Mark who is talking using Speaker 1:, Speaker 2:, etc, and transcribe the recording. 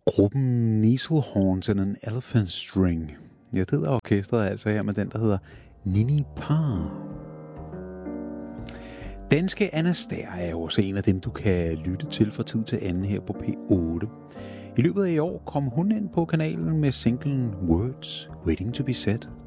Speaker 1: Gruppen Needlehorns and an Elephant String. Jeg hedder orkestret altså her med den, der hedder Nini Par. Danske Anastasia er jo også en af dem, du kan lytte til fra tid til anden her på P8. I løbet af i år kom hun ind på kanalen med singlen Words Waiting to be Said.